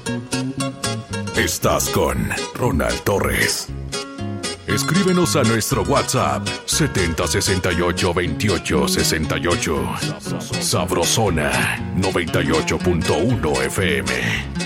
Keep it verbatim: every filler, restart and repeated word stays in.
Estás con Ronald Torres. Escríbenos a nuestro WhatsApp setenta sesenta y ocho veintiocho sesenta y ocho. Sabrosona noventa y ocho punto uno F M.